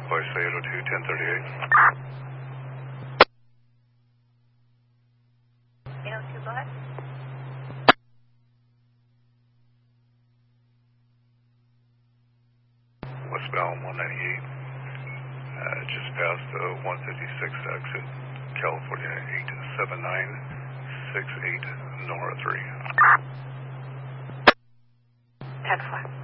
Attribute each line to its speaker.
Speaker 1: Voice 802, 1038.
Speaker 2: 802, go ahead.
Speaker 1: Westbound 198. Just past 156 exit, California 87968, Nora 3.
Speaker 2: 10-4.